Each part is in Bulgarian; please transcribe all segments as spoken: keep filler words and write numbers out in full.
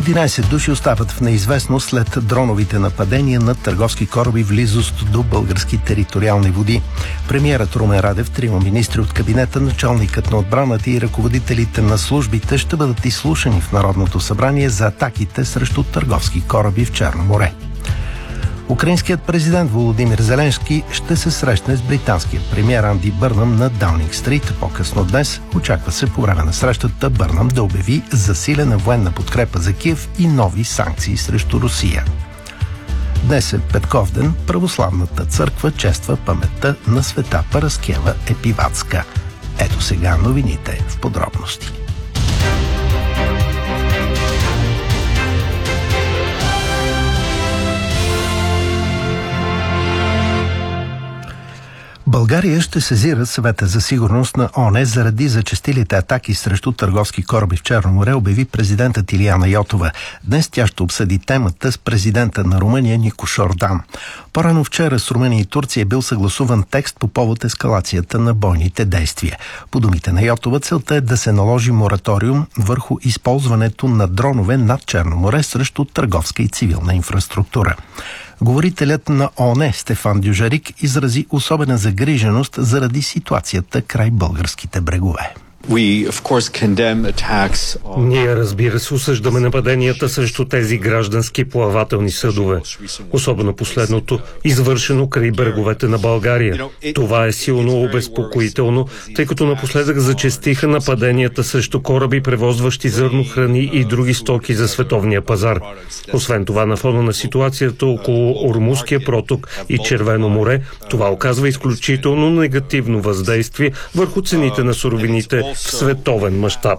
единайсет души остават в неизвестност след дроновите нападения на търговски кораби в близост до български териториални води. Премиерът Румен Радев, трима министри от кабинета, началникът на отбраната и ръководителите на службите ще бъдат изслушани в Народното събрание за атаките срещу търговски кораби в Черно море. Украинският президент Володимир Зеленски ще се срещне с британския премиер Анди Бърнъм на Даунинг Стрит по-късно днес. Очаква се по време на срещата Бърнъм да обяви засилена военна подкрепа за Киев и нови санкции срещу Русия. Днес е Петковден. Православната църква чества паметта на света Параскева Епиватска. Ето сега новините в подробности. България ще сезира Съвета за сигурност на ООН заради зачестилите атаки срещу търговски кораби в Черно море, обяви президентът Илияна Йотова. Днес тя ще обсъди темата с президента на Румъния Никош Ордан. По-рано вчера с Румъния и Турция е бил съгласуван текст по повод ескалацията на бойните действия. По думите на Йотова, целта е да се наложи мораториум върху използването на дронове над Черно море срещу търговска и цивилна инфраструктура. Говорителят на ООН Стефан Дюжарик изрази особена загриженост заради ситуацията край българските брегове. We, of course, condemn attacks on... Ние, разбира се, осъждаме нападенията срещу тези граждански плавателни съдове. Особено последното, извършено край бреговете на България. Това е силно обезпокоително, тъй като напоследък зачестиха нападенията срещу кораби, превозващи зърно, храни и други стоки за световния пазар. Освен това, на фона на ситуацията около Ормузския проток и Червено море, това оказва изключително негативно въздействие върху цените на суровините в световен мащаб.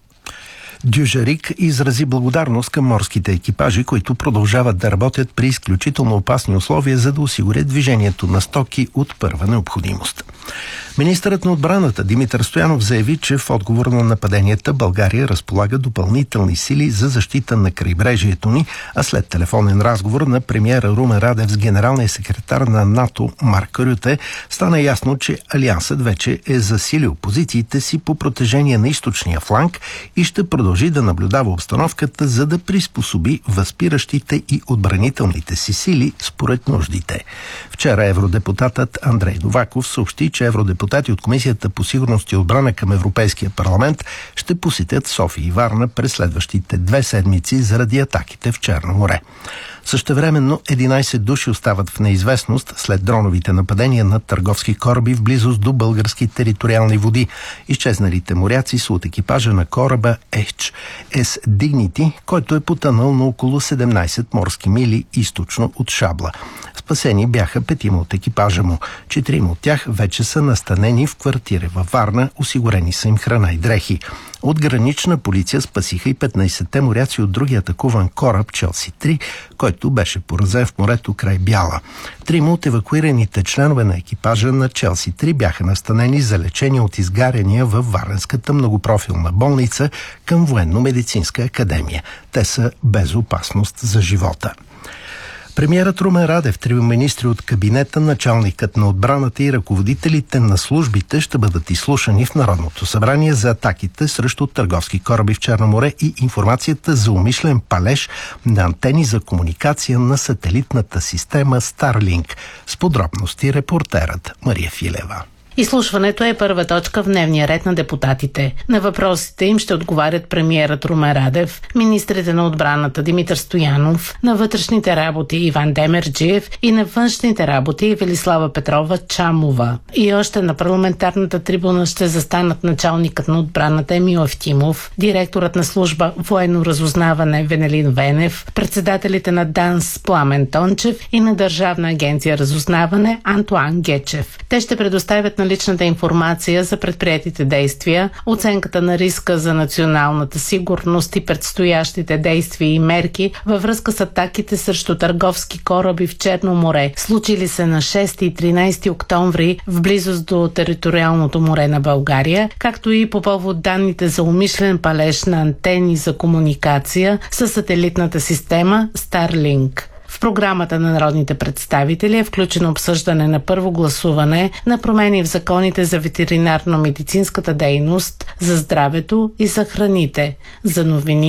Дюжарик изрази благодарност към морските екипажи, които продължават да работят при изключително опасни условия, за да осигурят движението на стоки от първа необходимост. Министърът на отбраната Димитър Стоянов заяви, че в отговор на нападенията България разполага допълнителни сили за защита на крайбрежието ни, а след телефонен разговор на премиера Румен Радев с генералния секретар на НАТО Марк Рюте стана ясно, че Алиансът вече е засилил позициите си по протежение на източния фланг и ще продължи да наблюдава обстановката, за да приспособи възпиращите и отбранителните си сили според нуждите. Вчера евродепутатът Андрей Новаков съобщи, че евродепутати от Комисията по сигурност и отбрана към Европейския парламент ще посетят София и Варна през следващите две седмици заради атаките в Черно море. Същевременно единайсет души остават в неизвестност след дроновите нападения на търговски кораби в близост до български териториални води. Изчезналите моряци са от екипажа на кораба Ейч Ес Дигнити, който е потънал на около седемнайсет морски мили източно от Шабла. Спасени бяха петима от екипажа му. Четирима от тях вече са настанени в квартири във Варна, осигурени са им храна и дрехи. От гранична полиция спасиха и петнайсетте моряци от другия атакуван кораб Челси три, който беше поразен в морето край Бяла. Трима от евакуираните членове на екипажа на Челси три бяха настанени за лечение от изгаряния във Варненската многопрофилна болница към Военно-медицинска академия. Те са без опасност за живота. Премиерът Румен Радев, трима министри от кабинета, началникът на отбраната и ръководителите на службите ще бъдат изслушани в Народното събрание за атаките срещу търговски кораби в Черно море и информацията за умишлен палеж на антени за комуникация на сателитната система Starlink. С подробности репортерът Мария Филева. Изслушването е първа точка в дневния ред на депутатите. На въпросите им ще отговарят премиерът Румен Радев, министрите на отбраната Димитър Стоянов, на вътрешните работи Иван Демерджиев и на външните работи Велислава Петрова Чамова. И още на парламентарната трибуна ще застанат началникът на отбраната Емил Евтимов, директорът на служба Военно разузнаване Венелин Венев, председателите на ДАНС Пламен Тончев и на Държавна агенция разузнаване Антуан Гечев. Те ще предоставят наличната информация за предприетите действия, оценката на риска за националната сигурност и предстоящите действия и мерки във връзка с атаките срещу търговски кораби в Черно море, случили се на шести и тринайсети октомври в близост до териториалното море на България, както и по повод данните за умишлен палеж на антени за комуникация с сателитната система Starlink. В програмата на народните представители е включено обсъждане на първо гласуване на промени в законите за ветеринарно-медицинската дейност, за здравето и за храните. За новини